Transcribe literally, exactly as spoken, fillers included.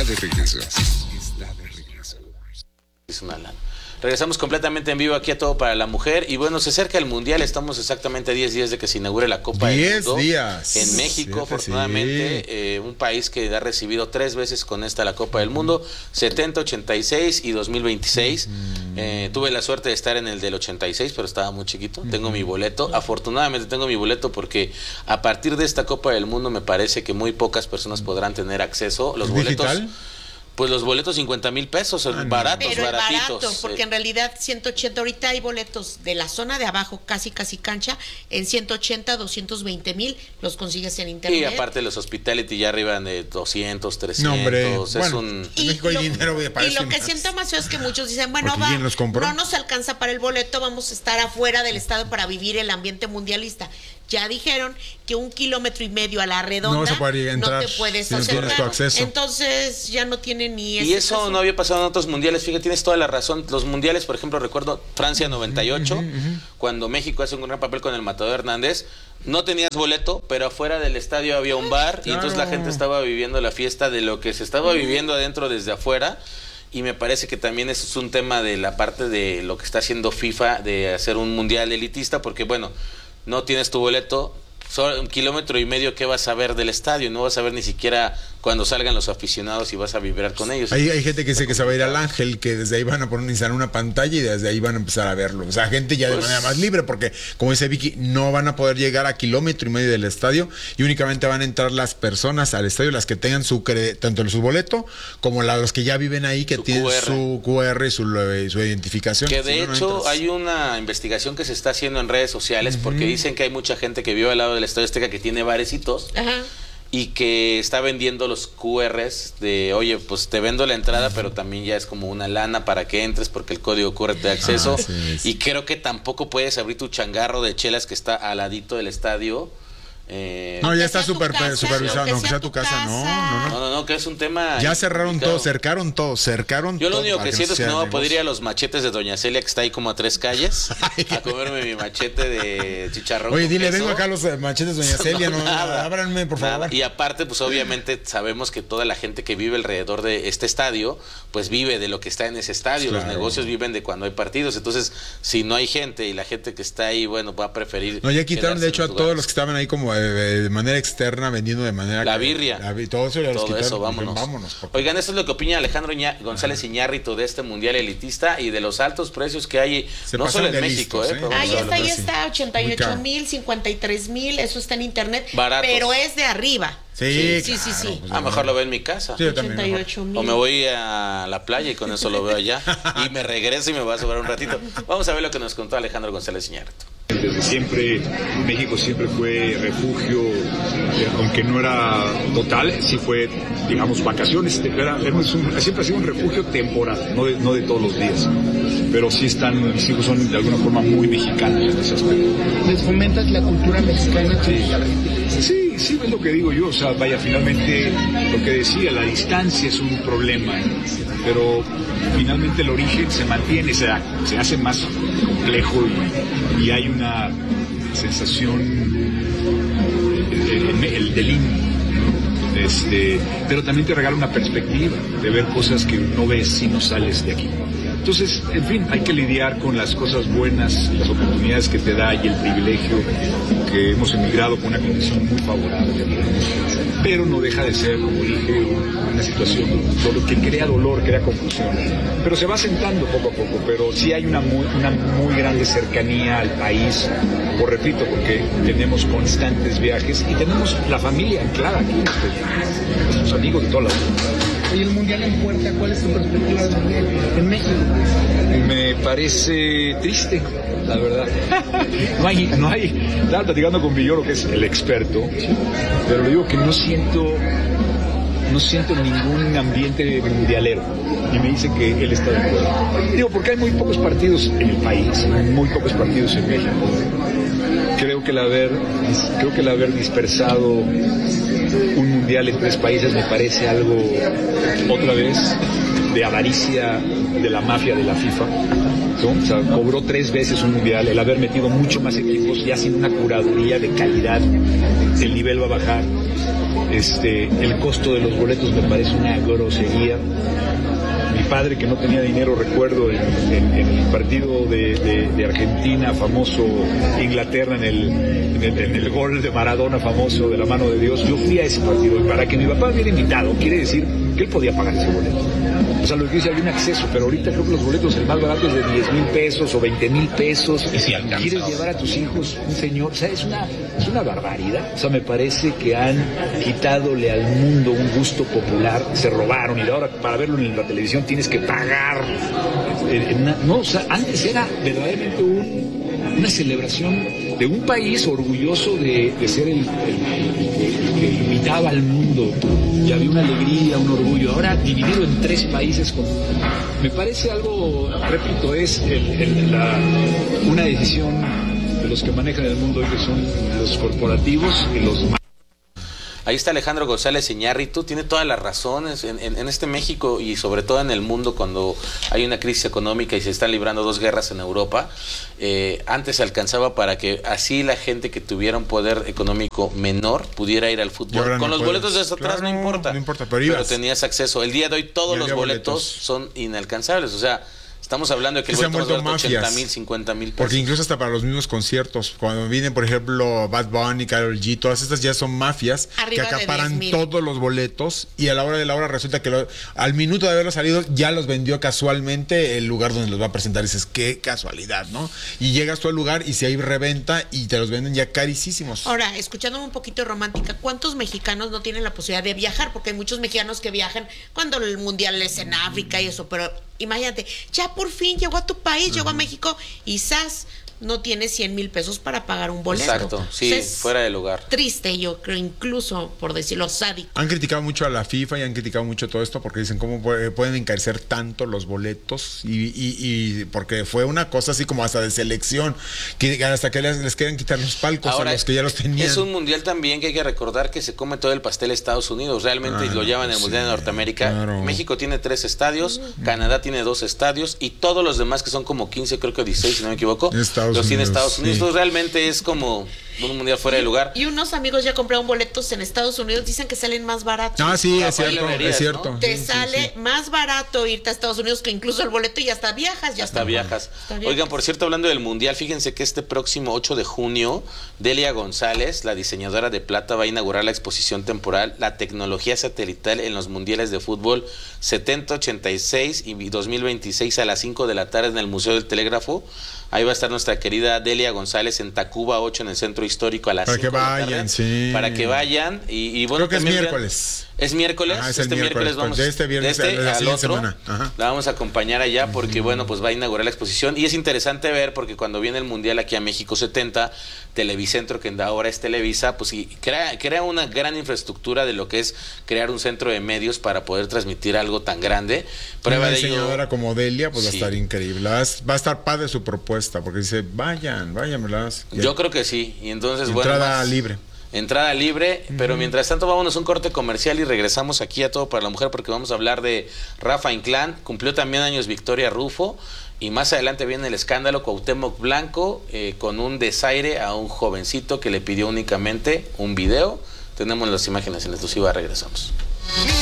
de regreso. Está de regreso. Es una lana. Regresamos completamente en vivo aquí a Todo para la Mujer. Y bueno, se acerca el Mundial. Estamos exactamente a diez días de que se inaugure la Copa del Mundo. diez días. En México, Siete, afortunadamente, sí. eh, un país que ha recibido tres veces con esta la Copa del Mundo, setenta, ochenta y seis y dos mil veintiséis. Mm. Eh, tuve la suerte de estar en el del ochenta y seis, pero estaba muy chiquito. Mm. Tengo mi boleto. Afortunadamente tengo mi boleto porque a partir de esta Copa del Mundo me parece que muy pocas personas podrán tener acceso. Los boletos... ¿Digital? Pues los boletos cincuenta mil pesos, ah, baratos, pero baratitos. Barato, porque eh. en realidad ciento ochenta, ahorita hay boletos de la zona de abajo, casi casi cancha, en ciento ochenta, doscientos veinte mil, los consigues en internet. Y aparte los hospitality ya arriba de doscientos, trescientos. No, hombre, es bueno, un... en México hay lo, dinero, voy a y lo que siento más feo es que muchos dicen, bueno, va, no nos alcanza para el boleto, vamos a estar afuera del estadio para vivir el ambiente mundialista. Ya dijeron que un kilómetro y medio a la redonda no, se puede entrar, no te puedes si no acercar. Acceso. Entonces ya no tienen ni ese Y eso caso. no había pasado en otros mundiales. Fíjate, tienes toda la razón. Los mundiales, por ejemplo, recuerdo Francia noventa y ocho, uh -huh, uh -huh. cuando México hace un gran papel con el Matador Hernández. No tenías boleto, pero afuera del estadio había un bar, claro. Y entonces la gente estaba viviendo la fiesta de lo que se estaba uh -huh. viviendo adentro desde afuera. Y me parece que también eso es un tema de la parte de lo que está haciendo FIFA, de hacer un mundial elitista, porque bueno, no tienes tu boleto, solo un kilómetro y medio que vas a ver del estadio, no vas a ver ni siquiera cuando salgan los aficionados y vas a vibrar con ellos. Hay, hay gente que dice que se va a ir al Ángel, que desde ahí van a poner instalar una pantalla y desde ahí van a empezar a verlo. O sea, gente ya pues, de manera más libre, porque como dice Vicky, no van a poder llegar a kilómetro y medio del estadio y únicamente van a entrar las personas al estadio, las que tengan su tanto su boleto como la, los que ya viven ahí, que su tienen Q R. Su Q R y su, su identificación. Que de si no, hecho no hay una investigación que se está haciendo en redes sociales, uh-huh. porque dicen que hay mucha gente que vive al lado del Estadio Azteca que tiene barecitos. Ajá. Y que está vendiendo los Q Rs de, oye, pues te vendo la entrada, pero también ya es como una lana para que entres porque el código Q R te da acceso. Ah, sí, sí. Y creo que tampoco puedes abrir tu changarro de chelas que está al ladito del estadio. Eh, no, ya está super, supervisado, no, que sea tu casa, no, no, no, no, no, que es un tema. Ya cerraron todo, cercaron todo, cercaron Yo lo todo único que siento es que no voy a poder ir a los machetes de Doña Celia, que está ahí como a tres calles, a comerme mi machete de chicharrón. Oye, dile, vengo acá a los machetes de Doña Celia, no, no nada, ábranme, por favor. Nada. Y aparte, pues obviamente sabemos que toda la gente que vive alrededor de este estadio, pues vive de lo que está en ese estadio, claro. Los negocios viven de cuando hay partidos, entonces si no hay gente y la gente que está ahí, bueno, va a preferir. No, ya quitaron de hecho a todos los que estaban ahí como eh, de manera externa vendiendo de manera la birria, la, todo eso, ya todo los quitaron, eso, vámonos. vámonos Oigan, esto es lo que opina Alejandro Iñá, González Iñárritu de este mundial elitista y de los altos precios que hay, se no solo en México, listos, ¿eh? ¿eh? Ahí está, ahí está, ochenta y ocho mil, cincuenta y tres mil, eso está en internet, baratos. Pero es de arriba. Sí, sí, sí, sí. Pues a lo mejor lo veo en mi casa. Sí, ochenta y ocho mil. O me voy a la playa y con eso lo veo allá y me regreso y me va a sobrar un ratito. Vamos a ver lo que nos contó Alejandro González Iñárritu. Desde siempre, México siempre fue refugio, aunque no era total, sí fue, digamos, vacaciones. Era, era un, siempre ha sido un refugio temporal, no de, no de todos los días. Pero sí están, mis hijos son de alguna forma muy mexicanos en ese aspecto. ¿Les fomentas la cultura mexicana? Sí, sí, sí, es lo que digo yo. O sea, vaya, finalmente, lo que decía, la distancia es un problema, pero finalmente el origen se mantiene, se, se hace más complejo y, y hay una sensación el delín, ¿no? Este, pero también te regala una perspectiva de ver cosas que no ves si no sales de aquí. Entonces, en fin, hay que lidiar con las cosas buenas, las oportunidades que te da y el privilegio que hemos emigrado con una condición muy favorable, pero no deja de ser, como dije, una situación que crea dolor, crea confusión, pero se va sentando poco a poco, pero sí hay una muy, una muy grande cercanía al país, por repito, porque tenemos constantes viajes y tenemos la familia anclada aquí, nuestros amigos de toda la vida. Y el Mundial en puerta, ¿cuál es tu perspectiva del Mundial en México? Me parece triste, la verdad. No hay, no hay, estaba platicando con Villoro, que es el experto, pero le digo que no siento, no siento ningún ambiente mundialero. Y me dice que él está de acuerdo. Digo, porque hay muy pocos partidos en el país, muy pocos partidos en México. Creo que el haber, creo que el haber dispersado un mundial en tres países me parece algo, otra vez, de avaricia de la mafia de la FIFA, ¿no? O sea, cobró tres veces un mundial, el haber metido mucho más equipos, ya sin una curaduría de calidad, el nivel va a bajar. Este, el costo de los boletos me parece una grosería. Mi padre, que no tenía dinero, recuerdo en, en, en el partido de, de, de Argentina, famoso, Inglaterra, en el, en, el, en el gol de Maradona famoso de la mano de Dios, yo fui a ese partido y para que mi papá hubiera invitado, quiere decir que él podía pagar ese boleto. O sea, lo que dice, había un acceso, pero ahorita creo que los boletos, el más barato es de diez mil pesos o veinte mil pesos. Y si quieres llevar a tus hijos un señor, o sea, es una, es una barbaridad. O sea, me parece que han quitadole al mundo un gusto popular, se robaron, y ahora para verlo en la televisión tienes que pagar. En una, no, o sea, antes era verdaderamente un, una celebración de un país orgulloso de, de ser el, el, el, el que invitaba al mundo. Y había una alegría, un orgullo. Ahora dividido en tres países, con, me parece algo, repito, es el, el, la, una decisión de los que manejan el mundo hoy, que son los corporativos y los... Ahí está Alejandro González Iñárritu, tiene todas las razones en, en, en este México y sobre todo en el mundo, cuando hay una crisis económica y se están librando dos guerras en Europa. Eh, antes se alcanzaba para que así la gente que tuviera un poder económico menor pudiera ir al fútbol. Con no los puedes. boletos de atrás claro, no importa, no importa pero, pero tenías acceso. El día de hoy todos los boletos, boletos son inalcanzables, o sea... Estamos hablando de que el boleto va a ochenta mil, cincuenta mil pesos. Porque incluso hasta para los mismos conciertos, cuando vienen, por ejemplo, Bad Bunny, Karol G, todas estas ya son mafias arriba que acaparan todos los boletos y a la hora de la hora resulta que lo, al minuto de haberlo salido ya los vendió casualmente el lugar donde los va a presentar. Y dices, qué casualidad, ¿no? Y llegas tú al lugar y si hay reventa y te los venden ya carísimos. Ahora, escuchándome un poquito romántica, ¿cuántos mexicanos no tienen la posibilidad de viajar? Porque hay muchos mexicanos que viajan cuando el mundial es en África y eso, pero imagínate, ya por fin llegó a tu país, uh-huh. llegó a México y ¡zas! No tienes cien mil pesos para pagar un boleto. Exacto, sí, o sea, fuera de lugar. Triste, yo creo, incluso, por decirlo, sádico. Han criticado mucho a la FIFA y han criticado mucho todo esto porque dicen cómo pueden encarecer tanto los boletos y, y, y porque fue una cosa así como hasta de selección, que hasta que les, les quieren quitar los palcos Ahora, a los que ya los tenían. Es un mundial también que hay que recordar que se come todo el pastel Estados Unidos, realmente ah, lo llevan el sí, mundial de Norteamérica. Claro. México tiene tres estadios, uh-huh. Canadá tiene dos estadios y todos los demás que son como quince, creo que dieciséis si no me equivoco. Estados los tiene Estados Unidos, sí. Entonces realmente es como un mundial fuera de lugar. Y unos amigos ya compraron boletos en Estados Unidos, dicen que salen más baratos. Ah, sí, es cierto, es cierto. ¿no? Te sí, sale sí, sí. más barato irte a Estados Unidos que incluso el boleto y hasta viajas. Ya hasta viajas. Hasta viajas. Oigan, por cierto, hablando del mundial, fíjense que este próximo ocho de junio, Delia González, la diseñadora de plata, va a inaugurar la exposición temporal La tecnología satelital en los mundiales de fútbol setenta, ochenta y seis y dos mil veintiséis a las cinco de la tarde en el Museo del Telégrafo. Ahí va a estar nuestra querida Delia González en Tacuba ocho en el Centro Histórico a las para que vayan, tarde, sí. Para que vayan y, y bueno, creo que es miércoles. Es miércoles, Ajá, es este miércoles, miércoles vamos de este viernes de este a la al otro, semana. Ajá. La vamos a acompañar allá porque uh-huh. bueno, pues va a inaugurar la exposición y es interesante ver porque cuando viene el mundial aquí a México setenta, Televicentro, que ahora es Televisa, pues y crea, crea una gran infraestructura de lo que es crear un centro de medios para poder transmitir algo tan grande. Prueba una de diseñadora ello, como Delia, pues sí. Va a estar increíble. Va a, va a estar padre su propuesta porque dice, vayan, vayan, ¿verdad? Yo creo que sí. Y entonces, entrada bueno, más, libre. Entrada libre, uh-huh. Pero mientras tanto vámonos a un corte comercial y regresamos aquí a Todo para la Mujer porque vamos a hablar de Rafa Inclán. Cumplió también años Victoria Rufo y más adelante viene el escándalo Cuauhtémoc Blanco eh, con un desaire a un jovencito que le pidió únicamente un video. Tenemos las imágenes en exclusiva, regresamos.